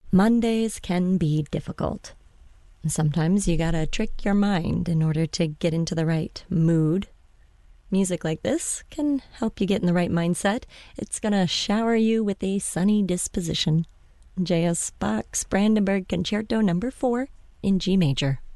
Mondays can be difficult. Sometimes you gotta trick your mind in order to get into the right mood. Music like this can help you get in the right mindset. It's gonna shower you with a sunny disposition. J.S. Bach's Brandenburg Concerto No. 4 in G major.